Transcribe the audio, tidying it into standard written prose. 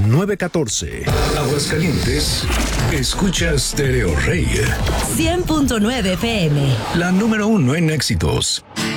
914. Aguascalientes, escucha Stereo Rey. 100.9 FM. La número 1 en éxitos.